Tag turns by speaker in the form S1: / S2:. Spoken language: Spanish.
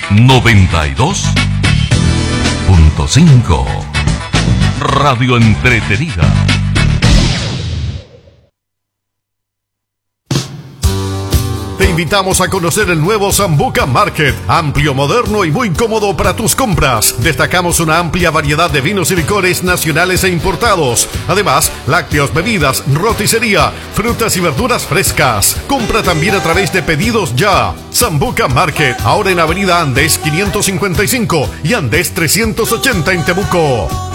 S1: 92.5 Radio Entretenida.
S2: Te invitamos a conocer el nuevo Sambuca Market, amplio, moderno y muy cómodo para tus compras. Destacamos una amplia variedad de vinos y licores nacionales e importados. Además, lácteos, bebidas, roticería, frutas y verduras frescas. Compra también a través de Pedidos Ya. Sambuca Market, ahora en Avenida Andes 555 y Andes 380 en Temuco.